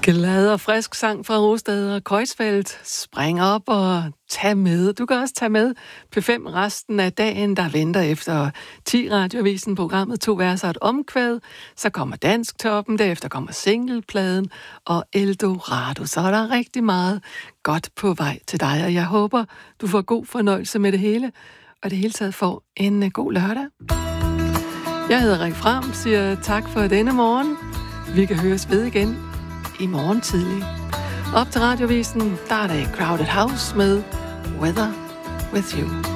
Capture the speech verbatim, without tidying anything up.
Glad og frisk sang fra Rosted og Kreuzfeldt. Spring op og tag med. Du kan også tage med P fem resten af dagen, der venter efter ti Radioavisen, programmet To Verser og et Omkvæd. Så kommer Dansktoppen, derefter kommer singlepladen og Eldorado. Så er der rigtig meget godt på vej til dig, og jeg håber, du får god fornøjelse med det hele, og det hele taget får en god lørdag. Jeg hedder Rik Fram, siger tak for denne morgen. Vi kan høres ved igen i morgen tidlig. Op til Radioavisen, der er det Crowded House med Weather With You.